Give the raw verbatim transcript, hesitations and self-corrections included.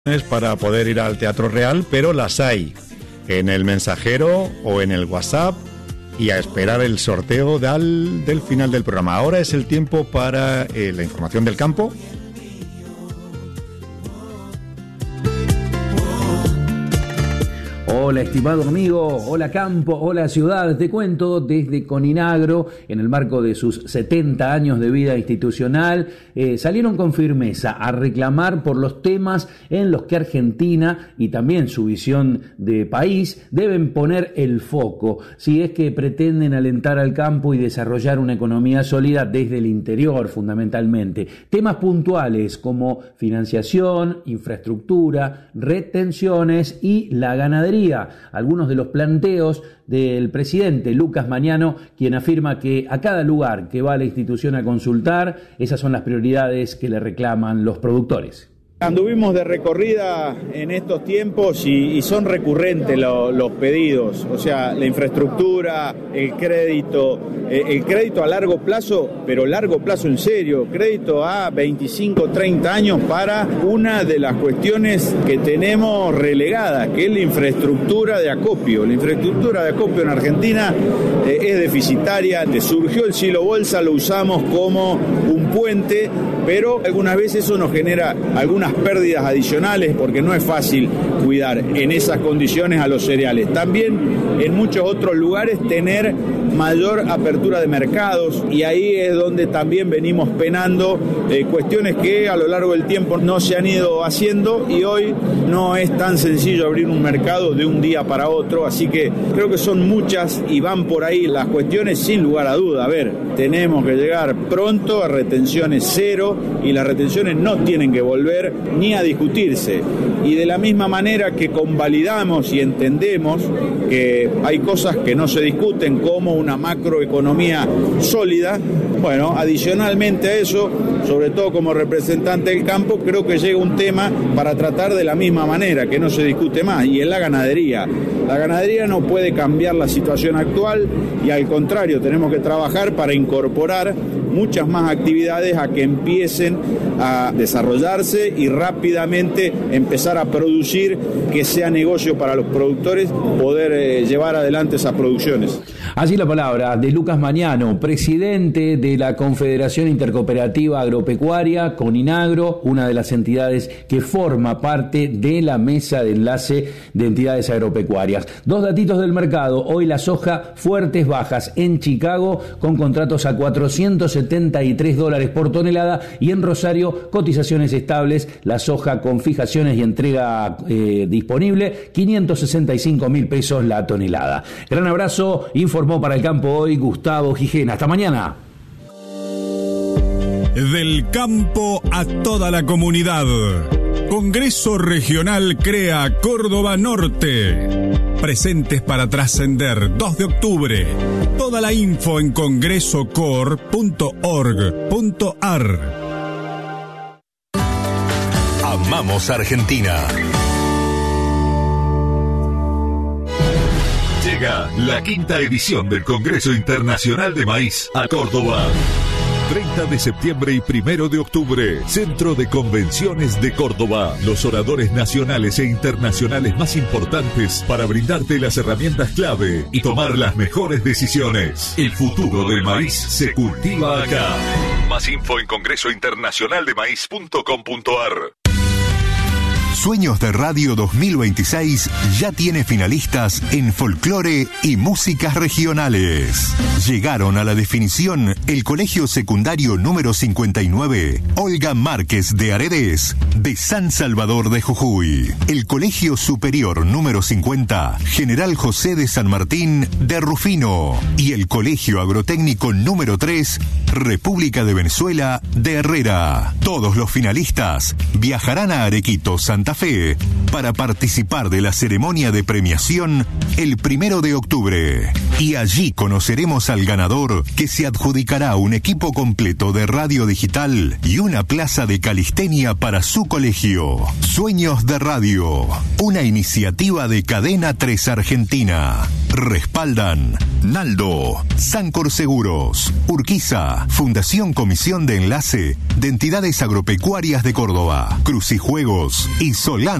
para poder ir al Teatro Real, pero las hay en el mensajero o en el WhatsApp y a esperar el sorteo del, del final del programa. Ahora es el tiempo para eh, la información del campo. Hola estimado amigo, hola campo, hola ciudad, te cuento desde Coninagro, en el marco de sus setenta años de vida institucional, eh, salieron con firmeza a reclamar por los temas en los que Argentina y también su visión de país deben poner el foco, si es que pretenden alentar al campo y desarrollar una economía sólida desde el interior fundamentalmente. Temas puntuales como financiación, infraestructura, retenciones y la ganadería. Algunos de los planteos del presidente Lucas Mañano, quien afirma que a cada lugar que va la institución a consultar, esas son las prioridades que le reclaman los productores. Anduvimos de recorrida en estos tiempos y, y son recurrentes lo, los pedidos, o sea, la infraestructura, el crédito, eh, el crédito a largo plazo, pero largo plazo en serio, crédito a veinticinco, treinta años para una de las cuestiones que tenemos relegadas, que es la infraestructura de acopio. La infraestructura de acopio en Argentina eh, es deficitaria, surgió el silo bolsa, lo usamos como un puente, pero algunas veces eso nos genera algunas pérdidas adicionales porque no es fácil cuidar en esas condiciones a los cereales. También en muchos otros lugares tener mayor apertura de mercados y ahí es donde también venimos penando eh, cuestiones que a lo largo del tiempo no se han ido haciendo y hoy no es tan sencillo abrir un mercado de un día para otro, así que creo que son muchas y van por ahí las cuestiones sin lugar a duda. A ver, tenemos que llegar pronto a retenciones cero y las retenciones no tienen que volver ni a discutirse. Y de la misma manera que convalidamos y entendemos que hay cosas que no se discuten como una macroeconomía sólida, bueno, adicionalmente a eso, sobre todo como representante del campo, creo que llega un tema para tratar de la misma manera, que no se discute más, y es la ganadería. La ganadería no puede cambiar la situación actual y al contrario, tenemos que trabajar para incorporar muchas más actividades a que empiecen a desarrollarse y rápidamente empezar a producir, que sea negocio para los productores poder eh, llevar adelante esas producciones. Así la palabra de Lucas Mañano, presidente de la Confederación Intercooperativa Agropecuaria, Coninagro, una de las entidades que forma parte de la mesa de enlace de entidades agropecuarias. Dos datitos del mercado. Hoy la soja fuertes bajas en Chicago con contratos a cuatrocientos setenta y tres dólares por tonelada y en Rosario cotizaciones estables, la soja con fijaciones y entrega eh, disponible, quinientos sesenta y cinco mil pesos la tonelada. Gran abrazo, informó para el campo hoy Gustavo Gijena. Hasta mañana. Del campo a toda la comunidad. Congreso Regional Crea Córdoba Norte. Presentes para trascender, dos de octubre. Toda la info en congreso cor punto org punto ar. Amamos Argentina. Llega la quinta edición del Congreso Internacional de Maíz a Córdoba. treinta de septiembre y primero de octubre, Centro de Convenciones de Córdoba. Los oradores nacionales e internacionales más importantes para brindarte las herramientas clave y tomar las mejores decisiones. El futuro del maíz se cultiva acá. Más info en congreso internacional de maíz punto com punto ar. Sueños de Radio dos mil veintiséis ya tiene finalistas en folclore y músicas regionales. Llegaron a la definición el Colegio Secundario número cincuenta y nueve, Olga Márquez de Aredes, de San Salvador de Jujuy. El Colegio Superior número cincuenta, General José de San Martín de Rufino. Y el Colegio Agrotécnico número tres, República de Venezuela de Herrera. Todos los finalistas viajarán a Arequito, Santa Fe, para participar de la ceremonia de premiación el primero de octubre. Y allí conoceremos al ganador, que se adjudicará un equipo completo de radio digital y una plaza de calistenia para su colegio. Sueños de Radio, una iniciativa de Cadena tres Argentina. Respaldan Naldo, Sancor Seguros, Urquiza, Fundación Comisión de Enlace de Entidades Agropecuarias de Córdoba, Crucijuegos y Solán.